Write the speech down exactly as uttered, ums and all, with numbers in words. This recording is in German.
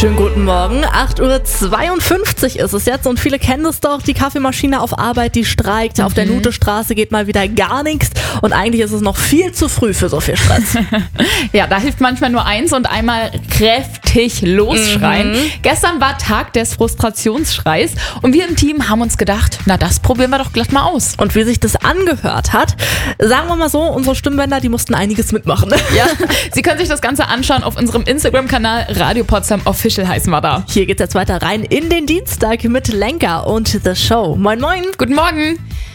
Schönen guten Morgen, acht Uhr zweiundfünfzig ist es jetzt und viele kennen es doch, die Kaffeemaschine auf Arbeit, die streikt, mhm. auf der Nutestraße geht mal wieder gar nichts und eigentlich ist es noch viel zu früh für so viel Stress. Ja, da hilft manchmal nur eins und einmal kräftig losschreien. Mhm. Gestern war Tag des Frustrationsschreis und wir im Team haben uns gedacht, na das probieren wir doch glatt mal aus. Und wie sich das angehört hat, sagen wir mal so, unsere Stimmbänder, die mussten einiges mitmachen. Ja, Sie können sich das Ganze anschauen auf unserem Instagram-Kanal Radio Potsdam Official heißen wir da. Hier geht's jetzt weiter rein in den Dienstag mit Lenker und The Show. Moin moin. Guten Morgen.